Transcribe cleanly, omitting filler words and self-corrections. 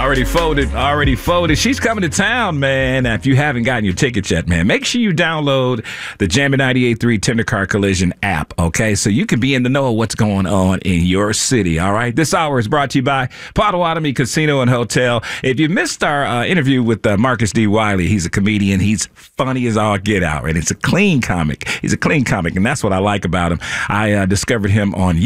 Already folded. She's coming to town, man. Now, if you haven't gotten your tickets yet, man, make sure you download the Jammin' 98.3 Tender Car Collision app, okay? So you can be in the know of what's going on in your city, all right? This hour is brought to you by Potawatomi Casino and Hotel. If you missed our interview with Marcus D. Wiley, he's a comedian. He's funny as all get out, and it's a clean comic. He's a clean comic, and that's what I like about him. I discovered him on